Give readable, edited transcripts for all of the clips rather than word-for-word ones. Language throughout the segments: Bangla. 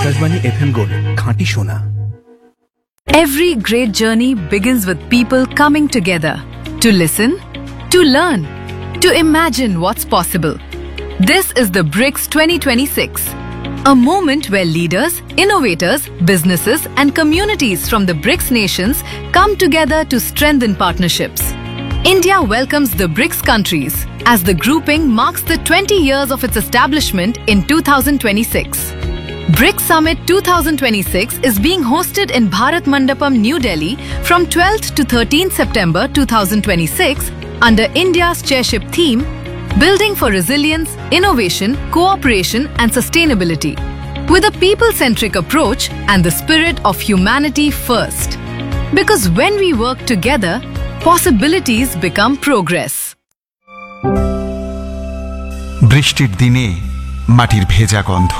আকাশবাণী FM গোল্ড, খাঁটি সোনা। Every great journey begins with people coming together to listen, to learn, to imagine what's possible. This is the BRICS 2026, a moment where leaders, innovators, businesses and communities from the BRICS nations come together to strengthen partnerships. India welcomes the BRICS countries as the grouping marks the 20 years of its establishment in 2026. BRICS Summit 2026 is being hosted in Bharat Mandapam, New Delhi from 12th to 13th September 2026 under India's chairship theme, Building for Resilience, Innovation, Cooperation and Sustainability, with a people-centric approach and the spirit of humanity first. Because when we work together, possibilities become progress. বৃষ্টির দিনে মাটির ভেজা গন্ধ,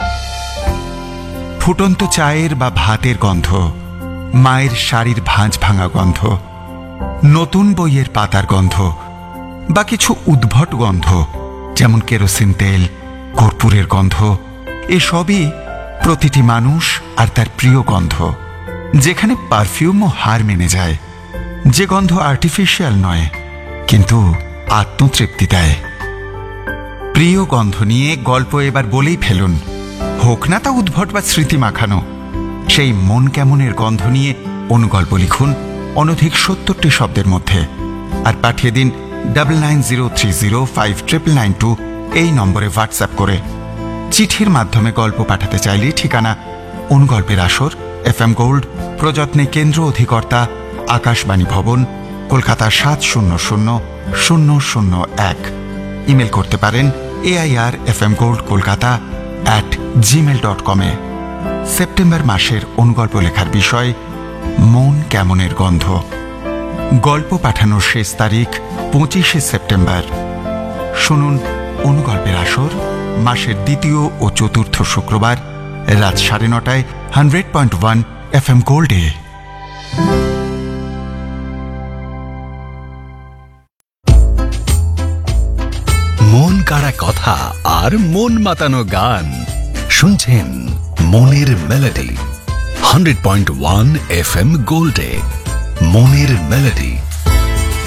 ফুটন্ত চায়ের বা ভাতের গন্ধ, মায়ের শাড়ির ভাঁজ ভাঙা গন্ধ, নতুন বইয়ের পাতার গন্ধ বা কিছু উদ্ভট গন্ধ যেমন কেরোসিন তেল, কর্পূরের গন্ধ, এসবই প্রতিটি মানুষ আর তার প্রিয় গন্ধ, যেখানে পারফিউমও হার মেনে যায়, যে গন্ধ আর্টিফিশিয়াল নয় কিন্তু আত্মতৃপ্তি দেয়। প্রিয় গন্ধ নিয়ে গল্প এবার বলেই ফেলুন, হোক না তা উদ্ভট বা স্মৃতি মাখানো। সেই মন কেমনের গন্ধ নিয়ে অনুগল্প লিখুন অনধিক ৭০টি শব্দের মধ্যে আর পাঠিয়ে দিন 9903059992 এই নম্বরে হোয়াটসঅ্যাপ করে। চিঠির মাধ্যমে গল্প পাঠাতে চাইলে ঠিকানা অনুগল্পের আসর, FM গোল্ড, প্রযত্নে কেন্দ্র অধিকর্তা, আকাশবাণী ভবন, কলকাতা ৭০০০০০১। ইমেল করতে পারেন airfmgoldkolkata@gmail.com এ। সেপ্টেম্বর মাসের অনুগল্প লেখার বিষয় মন কেমনের গন্ধ। গল্প পাঠানোর শেষ তারিখ 25শে সেপ্টেম্বর। শুনুন অনুগল্পের আসর মাসের দ্বিতীয় ও চতুর্থ শুক্রবার রাত 9:30 100.1 FM গোল্ডে। মন কাড়া কথা আর মন মাতানো গান শুনছেন মনের মেলোডি 100.1 FM গোল্ডে। মনের মেলোডি।